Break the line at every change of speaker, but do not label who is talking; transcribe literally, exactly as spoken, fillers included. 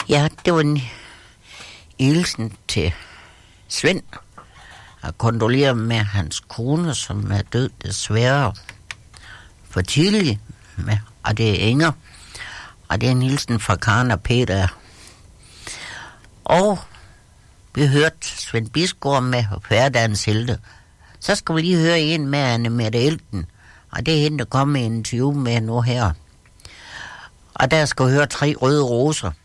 Ja, det var en hilsen til Svend. Jeg kondolerer med hans kone, som er død desværre for tidligt. Og det er Inger. Og det er en hilsen fra Karen og Peter. Og vi hørte Svend Bisgaard med Hverdagens Helte. Så skal vi lige høre en med Anne-Mette Elten. Og det er hende, der kommer i en interview med nu her. Og der skal vi høre Tre Røde Roser.